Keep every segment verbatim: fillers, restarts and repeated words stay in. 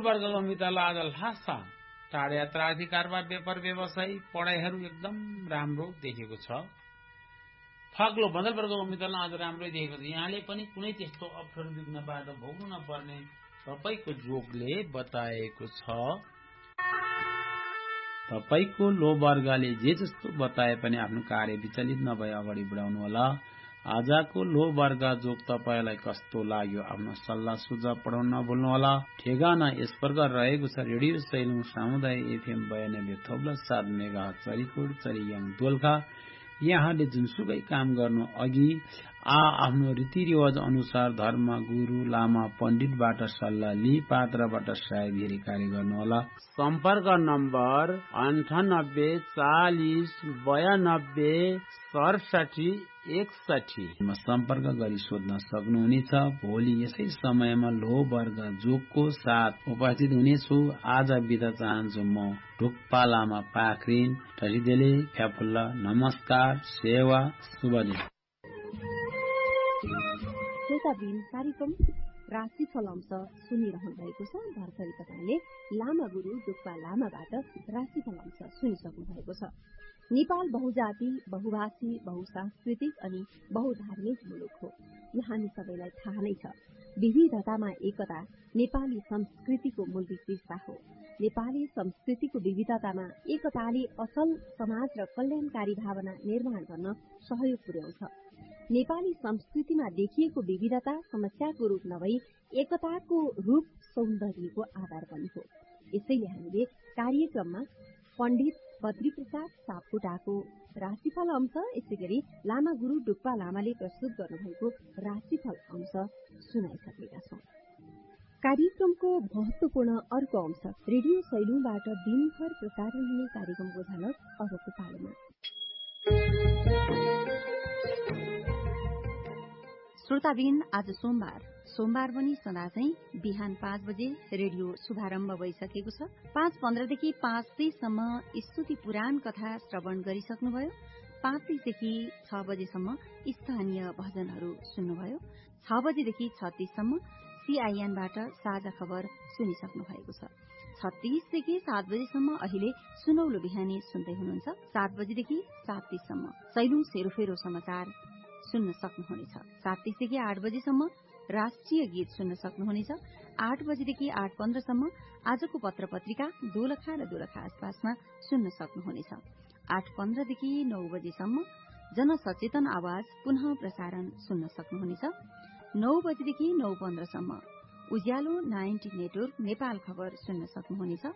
वर्गको मित्रलाई आज लासा टाढा यात्रा आदि कारोबार व्यापार व्यवसाय पढाइहरू एकदम राम्रो देखेको छ। फग्लो बदल वर्गको मित्रलाई आज राम्रै देखेको छ। यहाँले पनि कुनै त्यस्तो अप्ठ्यारो विघ्न बाधा भोग्नु नपर्ने तपाईको जोगले बताएको छ। तपाईको लो वर्गले जे जस्तो बताए पनि आफ्नो कार्य विचलित नभई अगाडि बढाउनु होला। आजको लो वर्ग जोग तपाईलाई कस्तो लाग्यो आफ्नो सल्लाह सुझाव पठाउन नभुल्नु होला। ठेगाना यस प्रकार रहेको छ। रेडियो सैलुङ सामुदायिक एफएम बयानब्बे थप्लस सात मेगा चरीकोट चरीयाङ दोलखा। यहाँले जुनसुकै काम गर्नु अघि आ आफ्नो रीतिरिवाज अनुसार धर्म गुरु लामा पण्डितबाट सल्लाह लिई पात्रबाट सहायता कार्य गर्नुहोला। सम्पर्क नम्बर अन्ठानब्बे चालिस बयानब्बे सडसठी एकसठी सम्पर्क गरी सोध्न सक्नुहुनेछ। भोलि यसै समयमा लो वर्ग जोगको साथ उपस्थित हुनेछु। आज बिदा चाहन्छु म ढुक्पा लामा पाखरिन टसिदेले फ्याफुल्ला। नमस्कार, सेवा, शुभ दिन। श्रोताबिन कार्यक्रम राशिफल अंश सुनिरहनु भएको छ। भर्खरै तपाईले लामा गुरु डुक्पा लामाबाट राशिफल अंश सुनिसक्नु भएको छ। नेपाल बहुजाति बहुभाषी बहुसांस्कृतिक अनि बहुधार्मिक मुलुक हो। यहाँ सबैलाई थाहा नै छ विविधतामा एकता नेपाली संस्कृतिको मूल विशेषता हो। नेपाली संस्कृतिको विविधतामा एकताले असल समाज र कल्याणकारी भावना निर्माण गर्न सहयोग पुर्याउँछ। नेपाली संस्कृतिमा देखिएको विविधता समस्याको रूप नभई एकताको रूप सौन्दर्यको आधार पनि हो। यसैले हामीले कार्यक्रममा पण्डित बद्रीप्रसाद सापकोटाको राशिफल अंश, यसै गरी लामा गुरु डुक्पा लामाले प्रस्तुत गर्नुभएको राशिफल अंश सुनाइसकेका छौं। कार्यक्रमको महत्वपूर्ण अर्को अंश रेडियो सैलुङबाट दिनभर प्रसारण हुने कार्यक्रमको झलक अबको पालोमा। श्रोताबिन, आज सोमबार सोमबार पनि सदा चाहिँ बिहान पाँच बजे रेडियो शुभारम्भ भइसकेको छ। पाँच पन्ध्रदेखि पाँच तीससम्म स्तुति पुराण कथा श्रवण गरिसक्नुभयो। पाँच तीसदेखि छ बजेसम्म स्थानीय भजनहरू सुन्नुभयो। छ बजेदेखि छत्तीससम्म सीआईएनबाट साझा खबर सुनिसक्नु भएको छ। छत्तीसदेखि सात बजेसम्म अहिले सुनौलो बिहानी सुन्दै हुनुहुन्छ। सात बजेदेखि सात तीससम्म सैलुङ सेरोफेरो समाचार सुन्न सक्नुहुनेछ। सात तीसदेखि आठ बजेसम्म राष्ट्रिय गीत सुन्न सक्नुहुनेछ। आठ बजेदेखि आठ पन्ध्रसम्म आजको पत्र पत्रिका दोलखा र दोलखा आसपासमा सुन्न सक्नुहुनेछ। आठ पन्ध्रदेखि नौ बजेसम्म जनसचेतन आवाज पुनः प्रसारण सुन्न सक्नुहुनेछ। नौ बजेदेखि नौ पन्ध्रसम्म उज्यालो नाइन्टी नेटवर्क नेपाल खबर सुन्न सक्नुहुनेछ।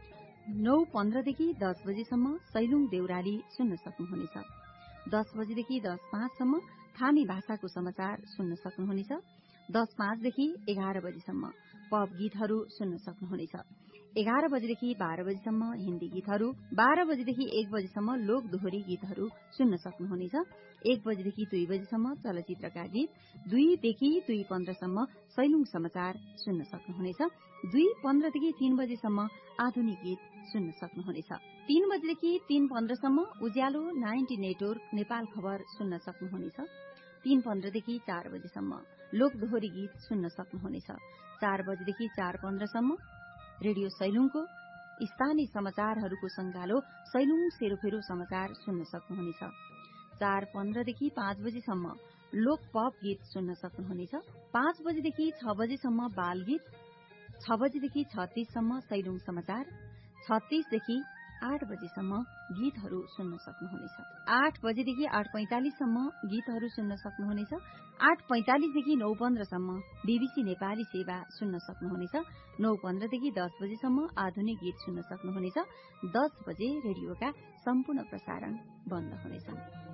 नौ पन्ध्रदेखि दस बजेसम्म सैलुङ देउराली सुन्न सक्नुहुनेछ। दस बजेदेखि दस पाँचसम्म थामी भाषाको समाचार सुन्न सक्नुहुनेछ। दस पाँचदेखि एघार बजेसम्म पप गीतहरू सुन्न सक्नुहुनेछ। एघार बजेदेखि बाह्र बजेसम्म हिन्दी गीतहरू, बाह्र बजेदेखि एक बजेसम्म लोक दोहोरी गीतहरू सुन्न सक्नुहुनेछ। एक बजेदेखि दुई बजेसम्म चलचित्रका गीत, दुईदेखि दुई पन्ध्रसम्म सैलुङ समाचार सुन्न सक्नुहुनेछ। दुई पन्ध्रदेखि तीन बजेसम्म आधुनिक गीत सुन्न सक्नुहुनेछ। तीन बजेदेखि तीन पन्ध्रसम्म उज्यालो नाइन्टी नेटवर्क नेपाल खबर सुन्न सक्नुहुनेछ। तीन पन्ध्रदेखि चार बजेसम्म लोक दोहोरी गीत सुन्न सक्नुहुनेछ। चार बजेदेखि चार पन्ध्रसम्म रेडियो सैलुङको स्थानीय समाचारहरूको संगालो सैलुङ सेरोफेरो समाचार सुन्न सक्नुहुनेछ। चार पन्ध्रदेखि पाँच बजेसम्म लोक पप गीत सुन्न सक्नुहुनेछ। पाँच बजेदेखि छ बजेसम्म बाल गीत, छ बजेदेखि छत्तीससम्म सैलुङ समाचार, छत्तीसदेखि आठ बजेसम्म गीतहरू सुन्न सक्नुहुनेछ। आठ बजेदेखि आठ पैंतालिससम्म गीतहरू सुन्न सक्नुहुनेछ। आठ पैंतालिसदेखि नौ पन्ध्रसम्म बीबीसी नेपाली सेवा सुन्न सक्नुहुनेछ। नौ पन्ध्रदेखि दस बजेसम्म आधुनिक गीत सुन्न सक्नुहुनेछ। दस बजे रेडियोका सम्पूर्ण प्रसारण बन्द हुनेछ।